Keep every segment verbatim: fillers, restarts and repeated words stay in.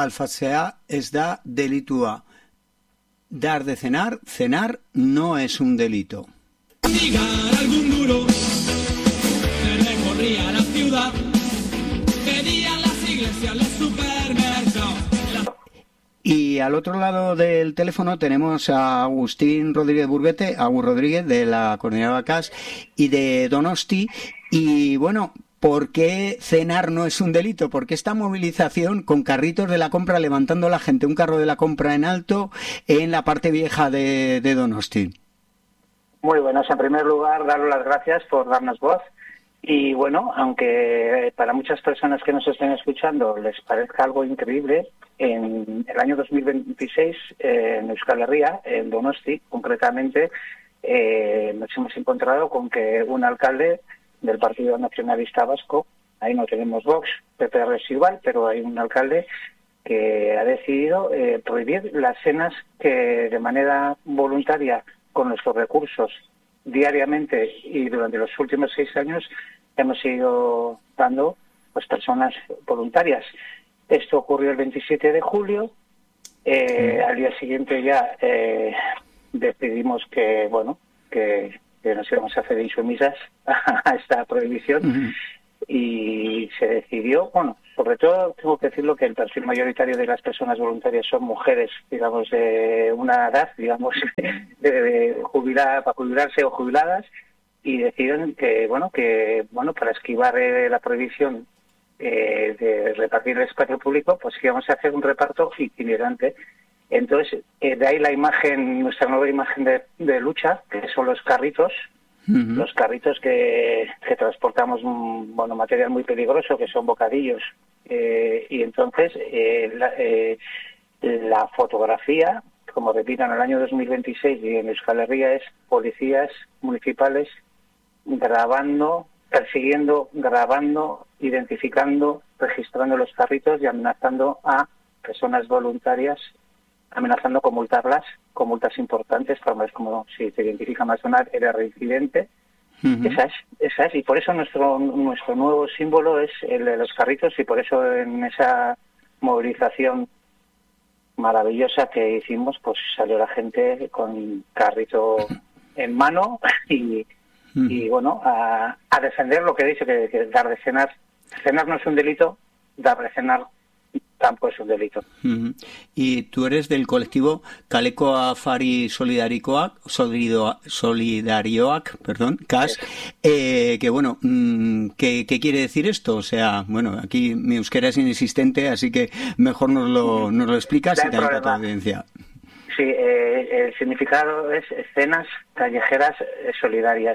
alfatzea ez da delitua. Dar de cenar, cenar no es un delito. Ligar algún duro, se recorría la ciudad, pedían las iglesias, los supermercados. Y al otro lado del teléfono tenemos a Agustín Rodríguez Burguete, Agus Rodríguez, de la Coordinadora C A S y de Donosti. Y bueno, ¿por qué cenar no es un delito? Porque esta movilización con carritos de la compra, levantando la gente un carro de la compra en alto en la parte vieja de, de Donosti. Muy buenas. En primer lugar, daros las gracias por darnos voz. Y bueno, aunque para muchas personas que nos estén escuchando les parezca algo increíble, en el año dos mil veintiséis, eh, en Euskal Herria, en Donosti concretamente, eh, nos hemos encontrado con que un alcalde del Partido Nacionalista Vasco, ahí no tenemos Vox, P P R es igual, pero hay un alcalde que ha decidido eh, prohibir las cenas que de manera voluntaria, con nuestros recursos, diariamente y durante los últimos seis años hemos ido dando pues personas voluntarias. Esto ocurrió el veintisiete de julio. Eh, mm. Al día siguiente ya eh, decidimos que bueno que, que nos íbamos a hacer insumisas a esta prohibición. Mm. Y se decidió, bueno, sobre todo tengo que decirlo que el perfil mayoritario de las personas voluntarias son mujeres, digamos, de una edad, digamos, de, de jubilar, para jubilarse o jubiladas, y decidieron que, bueno, que bueno para esquivar eh, la prohibición eh, de repartir el espacio público, pues íbamos a hacer un reparto itinerante. Entonces, eh, de ahí la imagen, nuestra nueva imagen de, de lucha, que son los carritos, Uh-huh. los carritos que, que transportamos bueno material muy peligroso, que son bocadillos, eh, y entonces eh, la, eh, la fotografía, como repito, en el año dos mil veintiséis y en Euskal Herria, es policías municipales grabando, persiguiendo, grabando, identificando, registrando los carritos y amenazando a personas voluntarias, amenazando con multarlas, con multas importantes, como si te identifica más una era reincidente. Uh-huh. Esa es, esa es, y por eso nuestro nuestro nuevo símbolo es el de los carritos, y por eso en esa movilización maravillosa que hicimos, pues salió la gente con carrito en mano y, uh-huh. y bueno, a, a defender lo que dice, que, que dar de cenar, cenar no es un delito, dar de cenar tampoco es un delito. Uh-huh. Y tú eres del colectivo Kaleko Afari Solidarioak, Solidarioak, perdón, C A S, eh, que bueno, ¿qué, ¿qué quiere decir esto? O sea, bueno, aquí mi euskera es inexistente, así que mejor nos lo, nos lo explicas y te da tu audiencia. Sí, eh, el significado es escenas callejeras solidarias.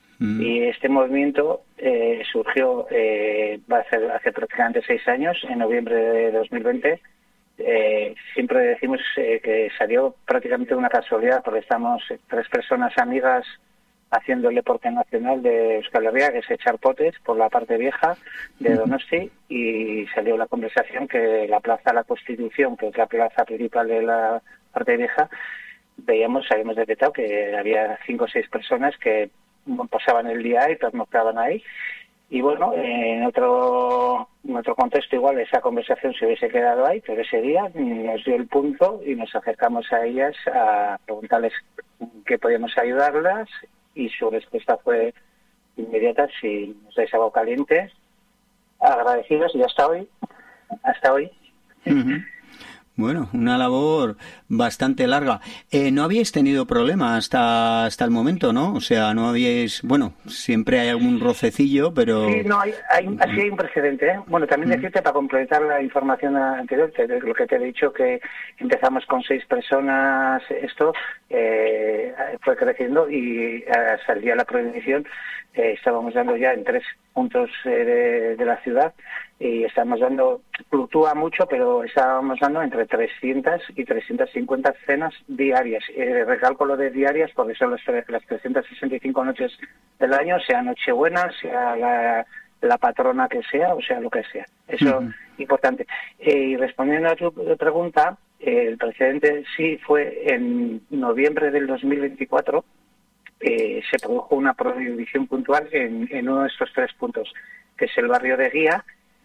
Y este movimiento eh, surgió eh, va a ser hace prácticamente seis años, en noviembre de dos mil veinte. Eh, siempre decimos eh, que salió prácticamente de una casualidad, porque estamos tres personas amigas haciendo el deporte nacional de Euskal Herria, que es echar potes por la parte vieja de Donosti, y salió la conversación que la Plaza La Constitución, que es la plaza principal de la parte vieja, veíamos, habíamos detectado que había cinco o seis personas que pasaban el día ahí, pernoctaban ahí, y bueno, en otro en otro contexto igual esa conversación se hubiese quedado ahí, pero ese día nos dio el punto y nos acercamos a ellas a preguntarles qué podíamos ayudarlas, y su respuesta fue inmediata: si nos dais agua caliente, agradecidos, y hasta hoy, hasta hoy. Uh-huh. Bueno, una labor bastante larga. Eh, no habíais tenido problema hasta hasta el momento, ¿no? O sea, no habíais... Bueno, siempre hay algún rocecillo, pero... Sí, no, hay, hay, así hay un precedente, ¿eh? Bueno, también mm. decirte, para completar la información anterior, te, lo que te he dicho, que empezamos con seis personas, esto eh, fue creciendo, y hasta el día de la prohibición eh, estábamos dando ya en tres puntos eh, de, de la ciudad, y estamos dando, fluctúa mucho, pero estábamos dando entre trescientas y trescientas cincuenta cenas diarias. Eh, recalco lo de diarias porque son las, las trescientas sesenta y cinco noches del año, sea Nochebuena, sea la, la patrona que sea, o sea lo que sea. Eso es uh-huh. importante. Eh, y respondiendo a tu pregunta, eh, el precedente sí fue en noviembre del dos mil veinticuatro, eh, se produjo una prohibición puntual en, en uno de estos tres puntos, que es el barrio de Guía,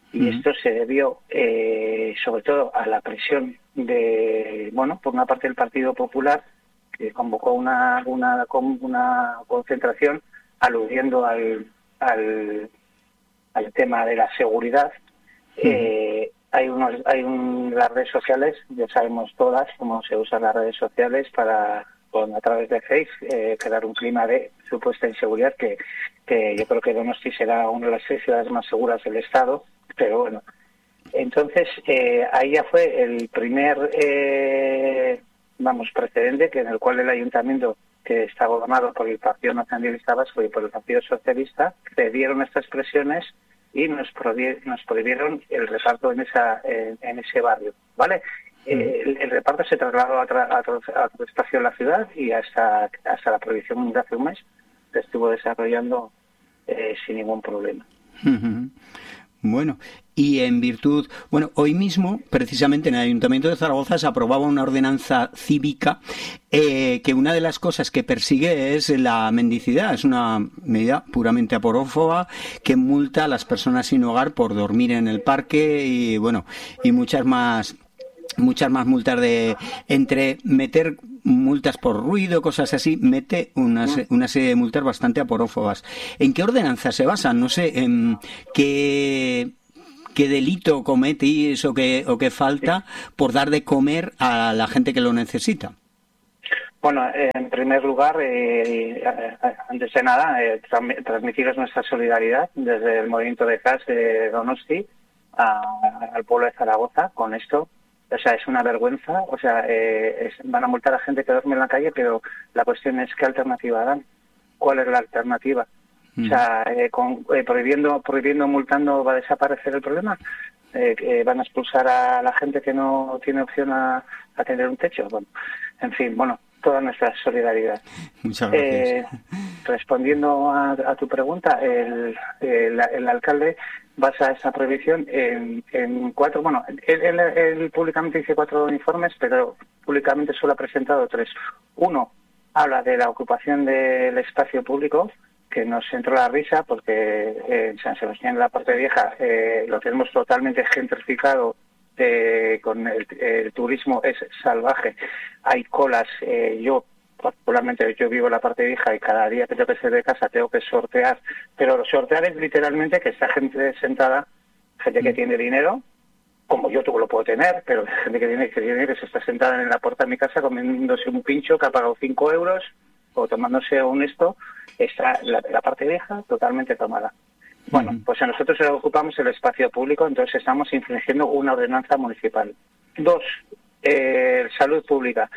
y uh-huh. esto se debió eh, sobre todo a la presión de, bueno, por una parte del Partido Popular, que convocó una una, una concentración aludiendo al, al, al tema de la seguridad. Uh-huh. Eh, hay unos hay un, las redes sociales, ya sabemos todas cómo se usan las redes sociales para, con, a través de Facebook, eh, crear un clima de supuesta inseguridad que, que yo creo que Donosti será una de las seis ciudades más seguras del Estado, pero bueno. Entonces, eh, ahí ya fue el primer, eh, vamos, precedente que en el cual el ayuntamiento, que está gobernado por el Partido Nacionalista Vasco y por el Partido Socialista, cedieron estas presiones y nos prohibieron, nos prohibieron el reparto en esa en, en ese barrio, ¿vale? Mm. Eh, el, el reparto se trasladó a, tra, a, otro, a otro espacio en la ciudad y hasta, hasta la prohibición de hace un mes se estuvo desarrollando eh, sin ningún problema. Uh-huh. Bueno, y en virtud, bueno, hoy mismo, precisamente en el Ayuntamiento de Zaragoza se aprobaba una ordenanza cívica eh, que una de las cosas que persigue es la mendicidad. Es una medida puramente aporófoba que multa a las personas sin hogar por dormir en el parque y, bueno, y muchas más muchas más multas de entre meter multas por ruido, cosas así, mete unas, una serie de multas bastante aporófobas. ¿En qué ordenanza se basan? No sé, en qué, qué delito cometéis o qué, o qué falta por dar de comer a la gente que lo necesita. Bueno, en primer lugar, eh, antes de nada, eh, transmitiros nuestra solidaridad desde el movimiento de C A S de Donosti a, al pueblo de Zaragoza con esto. O sea, es una vergüenza. O sea, eh, es, van a multar a gente que duerme en la calle, pero la cuestión es qué alternativa dan. ¿Cuál es la alternativa? Mm. O sea, eh, con, eh, prohibiendo, prohibiendo, multando, ¿va a desaparecer el problema? Eh, eh, ¿Van a expulsar a la gente que no tiene opción a, a tener un techo? Bueno, en fin, bueno, toda nuestra solidaridad. Muchas gracias. Eh, respondiendo a, a tu pregunta, el, el, el alcalde basa esa prohibición en, en cuatro, bueno, él, él, él públicamente dice cuatro informes, pero públicamente solo ha presentado tres. Uno habla de la ocupación del espacio público, que nos entró la risa porque eh, en San Sebastián, en la parte vieja, eh, lo tenemos totalmente gentrificado. Eh, con el, el turismo es salvaje, hay colas, eh, yo particularmente yo vivo en la parte vieja y cada día que tengo que salir de casa tengo que sortear, pero sortear es literalmente que está gente sentada, gente que tiene dinero, como yo tú lo puedo tener, pero gente que tiene que tiene que se está sentada en la puerta de mi casa comiéndose un pincho que ha pagado cinco euros o tomándose un esto, está la, la parte vieja totalmente tomada. Bueno, pues a nosotros ocupamos el espacio público, entonces estamos infringiendo una ordenanza municipal. Dos, eh, salud pública.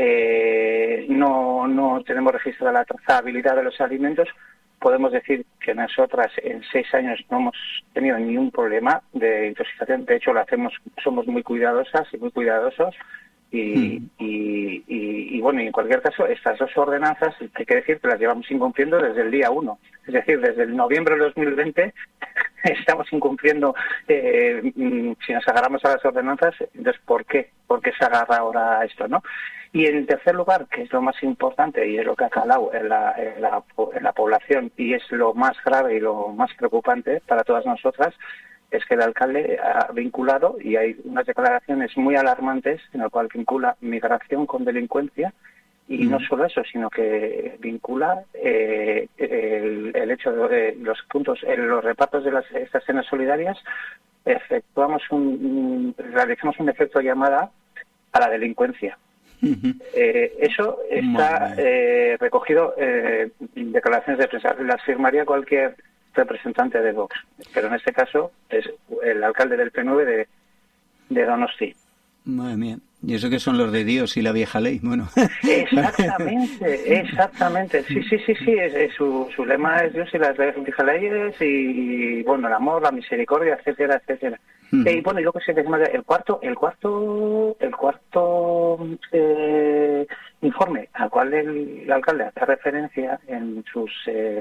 Eh, no, no tenemos registrada la trazabilidad de los alimentos. Podemos decir que nosotras en seis años no hemos tenido ningún problema de intoxicación. De hecho, lo hacemos, somos muy cuidadosas y muy cuidadosos. Y, mm. y, y, y bueno, y en cualquier caso, estas dos ordenanzas, hay que decir que las llevamos incumpliendo desde el día uno. Es decir, desde el noviembre de dos mil veinte estamos incumpliendo, eh, si nos agarramos a las ordenanzas, entonces, ¿por qué? ¿Por qué se agarra ahora a esto, no? Y en tercer lugar, que es lo más importante y es lo que ha calado en la, en la, en la población y es lo más grave y lo más preocupante para todas nosotras, es que el alcalde ha vinculado, y hay unas declaraciones muy alarmantes en las cuales vincula migración con delincuencia, y mm. no solo eso, sino que vincula eh, el, el hecho de eh, los puntos, en los repartos de las estas cenas solidarias, efectuamos un, realizamos un efecto llamada a la delincuencia. Uh-huh. Eh, eso está eh, recogido eh, en declaraciones de prensa, las firmaría cualquier representante de Vox, pero en este caso es el alcalde del P nueve de, de Donosti. Madre mía, y eso que son los de Dios y la vieja ley, bueno. Exactamente, exactamente, sí, sí, sí, sí, es, es su, su lema es Dios y las viejas leyes y, bueno, el amor, la misericordia, etcétera, etcétera. Mm. Y bueno, y lo que se llama el cuarto, el cuarto, el cuarto eh, informe al cual el, el alcalde hace referencia en sus eh,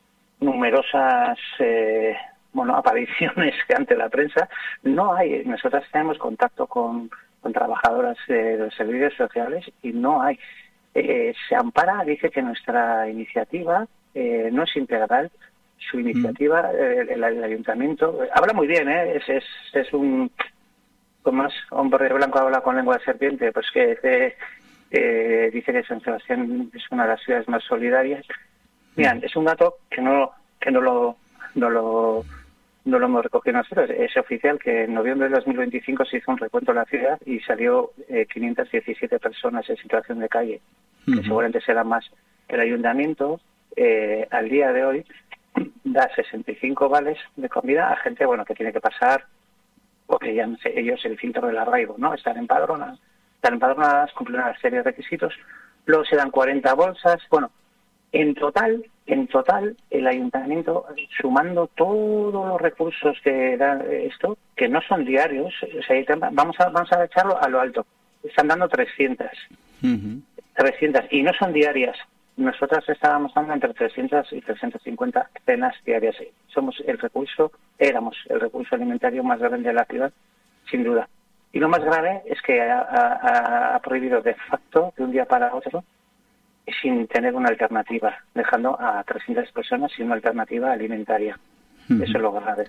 numerosas eh, bueno apariciones ante la prensa, no hay, nosotras tenemos contacto con, con trabajadoras eh, de los servicios sociales y no hay, eh, se ampara, dice que nuestra iniciativa eh, no es integral, su iniciativa, el, el, el ayuntamiento, habla muy bien, ¿eh? es, es, es un, como es hombre blanco habla con lengua de serpiente, pues que eh, eh, dice que San Sebastián es una de las ciudades más solidarias. Mira, es un dato que no, que no lo, no lo, no lo hemos recogido nosotros, es oficial que en noviembre de dos mil veinticinco se hizo un recuento en la ciudad y salió eh, quinientas diecisiete personas en situación de calle, que uh-huh. seguramente será más. El ayuntamiento, eh, al día de hoy, da sesenta y cinco vales de comida a gente, bueno, que tiene que pasar, o que llaman ellos el filtro del arraigo, ¿no? Están empadronadas, están empadronadas, cumplen una serie de requisitos, luego se dan cuarenta bolsas, bueno, en total, en total, el ayuntamiento, sumando todos los recursos que da esto, que no son diarios, o sea, vamos a, vamos a echarlo a lo alto, están dando trescientas, uh-huh. trescientas, y no son diarias. Nosotras estábamos dando entre trescientas y trescientas cincuenta cenas diarias. Somos el recurso, éramos el recurso alimentario más grande de la ciudad, sin duda. Y lo más grave es que ha, ha, ha prohibido de facto, de un día para otro, sin tener una alternativa, dejando a trescientas personas sin una alternativa alimentaria. Uh-huh. Eso es lo grave.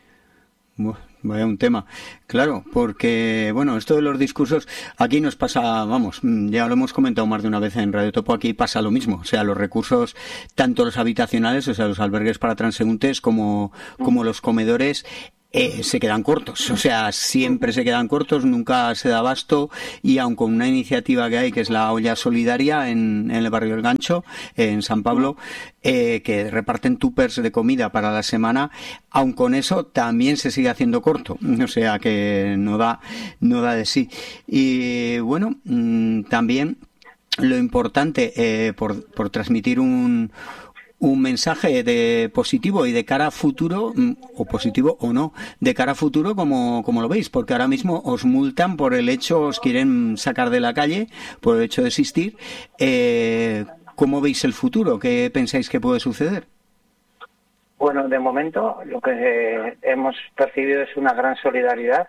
Vaya un tema, claro, porque bueno, esto de los discursos aquí nos pasa, vamos, ya lo hemos comentado más de una vez en Radio Topo, aquí pasa lo mismo, o sea, los recursos, tanto los habitacionales, o sea, los albergues para transeúntes, como, como los comedores, Eh, se quedan cortos, o sea, siempre se quedan cortos, nunca se da abasto, y aun con una iniciativa que hay, que es la olla solidaria en, en el barrio El Gancho, en San Pablo, eh, que reparten tupers de comida para la semana, aun con eso también se sigue haciendo corto, o sea que no da, no da de sí. Y bueno, mmm, también lo importante, eh, por, por transmitir un un mensaje de positivo y de cara a futuro, o positivo o no, de cara a futuro, como, como lo veis, porque ahora mismo os multan por el hecho, os quieren sacar de la calle por el hecho de existir. Eh, ¿Cómo veis el futuro? ¿Qué pensáis que puede suceder? Bueno, de momento lo que eh, hemos percibido es una gran solidaridad.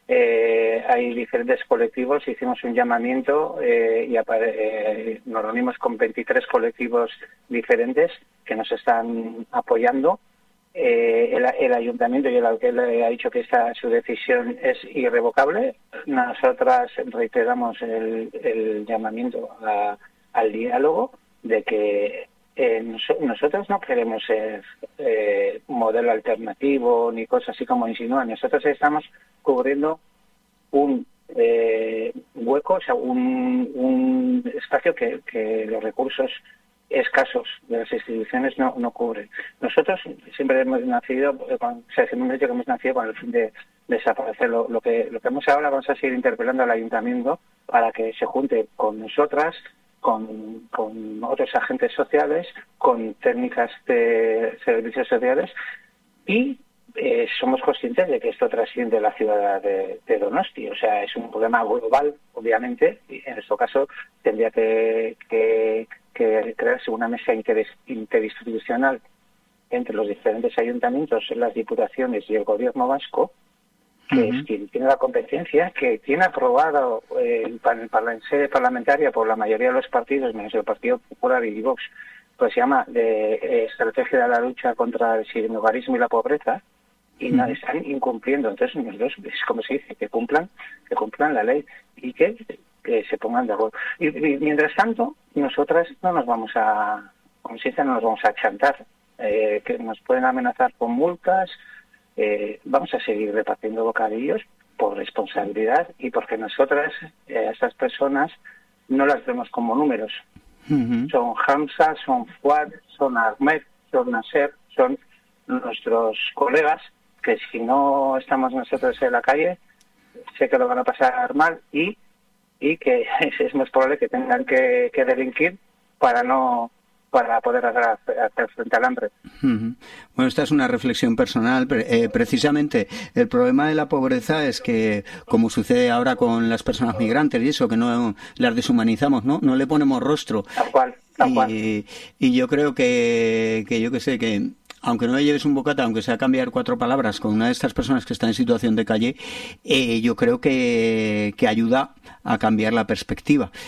Eh, hay diferentes colectivos, hicimos un llamamiento eh, y apare- eh, nos reunimos con veintitrés colectivos diferentes que nos están apoyando. Eh, el, el ayuntamiento y el alcalde ha dicho que esta su decisión es irrevocable. Nosotras reiteramos el, el llamamiento a, al diálogo, de que eh, nos, nosotros no queremos ser eh, modelo alternativo ni cosas así como insinúan. Nosotros estamos cubriendo un eh, hueco, o sea, un, un espacio que, que los recursos escasos de las instituciones no, no cubren. Nosotros siempre hemos nacido, con, o sea, siempre hemos dicho que hemos nacido con el fin de desaparecer. Lo, lo que lo que hemos ahora, vamos a seguir interpelando al ayuntamiento para que se junte con nosotras, con, con otros agentes sociales, con técnicas de servicios sociales, y eh, somos conscientes de que esto trasciende la ciudad de, de Donosti. O sea, es un problema global, obviamente, y en este caso tendría que, que, que crearse una mesa inter, interinstitucional entre los diferentes ayuntamientos, las diputaciones y el gobierno vasco, que uh-huh. es quien tiene la competencia, que tiene aprobado eh, en la sede parlamentaria por la mayoría de los partidos, menos el Partido Popular y Vox, pues se llama de eh, Estrategia de la Lucha contra el Sinhogarismo y la Pobreza, y uh-huh. no están incumpliendo. Entonces nosotros, es como se dice, que cumplan, que cumplan la ley y que, que se pongan de acuerdo. Y, y mientras tanto, nosotras no nos vamos a, como se dice, no nos vamos a chantar, eh, que nos pueden amenazar con multas. Eh, vamos a seguir repartiendo bocadillos por responsabilidad y porque nosotras, eh, a estas personas, no las vemos como números. Uh-huh. Son Hamza, son Fuad, son Ahmed, son Nasser, son nuestros colegas que si no estamos nosotros en la calle, sé que lo van a pasar mal y, y que es, es más probable que tengan que, que delinquir para no para poder hacer, hacer frente al hambre. Uh-huh. Bueno, esta es una reflexión personal. Eh, precisamente el problema de la pobreza es que, como sucede ahora con las personas migrantes y eso, que no las deshumanizamos, no no le ponemos rostro. Tal cual, tal y, cual. Y yo creo que, que yo que sé, que aunque no le lleves un bocata, aunque sea cambiar cuatro palabras con una de estas personas que está en situación de calle, eh, yo creo que, que ayuda a cambiar la perspectiva.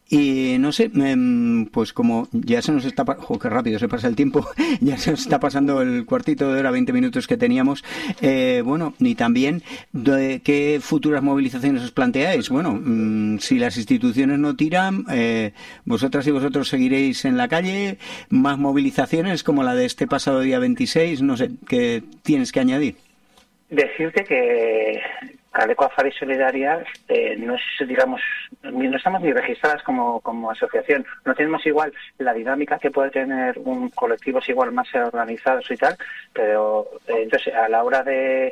Y no sé, pues como ya se nos está... ¡Oh, qué rápido se pasa el tiempo! Ya se nos está pasando el cuartito de hora, veinte minutos que teníamos. Eh, bueno, y también, de ¿qué futuras movilizaciones os planteáis? Bueno, mmm, si las instituciones no tiran, eh, vosotras y vosotros seguiréis en la calle. Más movilizaciones como la de este pasado día veintiséis. No sé, ¿qué tienes que añadir? Decirte que Caleco Afari Solidaria eh, no es, digamos, no estamos ni registradas como, como asociación. No tenemos igual la dinámica que puede tener un colectivos igual más organizados y tal, pero eh, entonces a la hora de,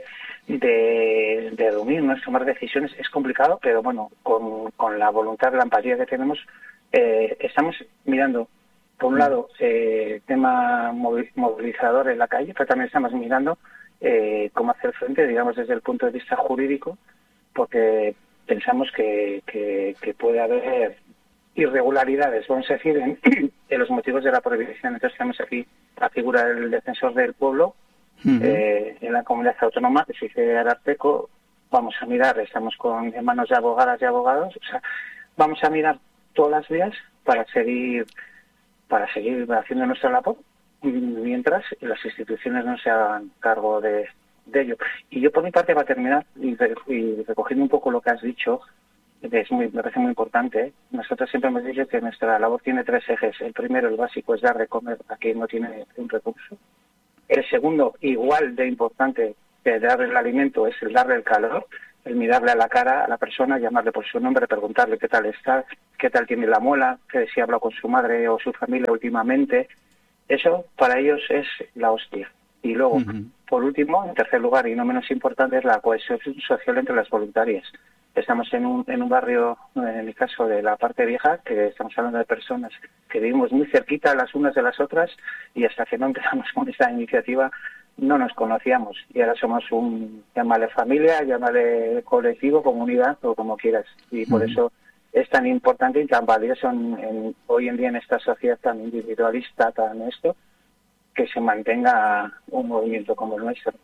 de, de reunirnos, tomar decisiones es complicado, pero bueno, con, con la voluntad, la empatía que tenemos, eh, estamos mirando, por un lado, eh, tema movilizador en la calle, pero también estamos mirando Eh, cómo hacer frente, digamos, desde el punto de vista jurídico, porque pensamos que, que, que puede haber irregularidades, vamos a decir, en, en los motivos de la prohibición. Entonces tenemos aquí la figura del defensor del pueblo, uh-huh. eh, en la comunidad autónoma, que se dice Ararteco. Vamos a mirar, estamos con hermanos de abogadas y abogados, o sea, vamos a mirar todas las vías para seguir, para seguir haciendo nuestra labor, mientras las instituciones no se hagan cargo de, de ello. Y yo por mi parte, para terminar, y, re, y recogiendo un poco lo que has dicho, es muy, me parece muy importante, ¿eh? Nosotros siempre hemos dicho que nuestra labor tiene tres ejes. El primero, el básico, es dar de comer a quien no tiene un recurso. El segundo, igual de importante que darle el alimento, es el darle el calor, el mirarle a la cara a la persona, llamarle por su nombre, preguntarle qué tal está, qué tal tiene la muela, que si ha hablado con su madre o su familia últimamente. Eso para ellos es la hostia. Y luego, uh-huh. por último, en tercer lugar y no menos importante, es la cohesión social entre las voluntarias. Estamos en un, en un barrio, en mi caso, de la parte vieja, que estamos hablando de personas que vivimos muy cerquita las unas de las otras, y hasta que no empezamos con esta iniciativa no nos conocíamos. Y ahora somos un, llámale familia, llámale colectivo, comunidad, o como quieras. Y por uh-huh. eso es tan importante y tan valioso en, en, hoy en día en esta sociedad tan individualista, tan esto, que se mantenga un movimiento como el nuestro.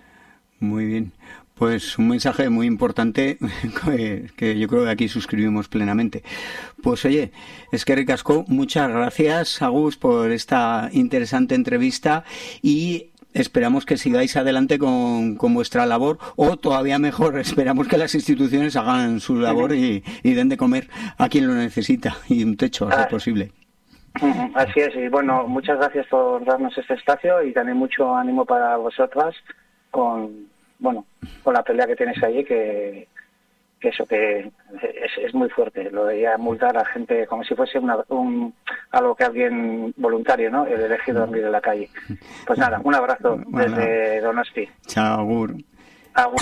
Muy bien. Pues un mensaje muy importante que, que yo creo que aquí suscribimos plenamente. Pues oye, eskerrik asko, muchas gracias, Agus, por esta interesante entrevista y esperamos que sigáis adelante con, con vuestra labor, o todavía mejor, esperamos que las instituciones hagan su labor y, y den de comer a quien lo necesita y un techo, a ser posible. Así es, y bueno, muchas gracias por darnos este espacio y también mucho ánimo para vosotras con, bueno, con la pelea que tenéis allí, que, que eso que es, es muy fuerte, lo de ya multar a gente como si fuese una, un algo que alguien voluntario, ¿no? El elegido dormir en la calle. Pues nada, un abrazo bueno, desde Donosti. Chao, Agur. Agur.